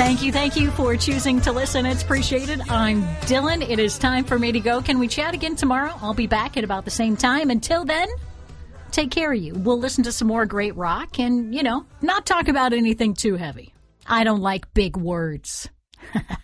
Thank you for choosing to listen. It's appreciated. I'm Dylan. It is time for me to go. Can we chat again tomorrow? I'll be back at about the same time. Until then, take care of you. We'll listen to some more great rock and, not talk about anything too heavy. I don't like big words.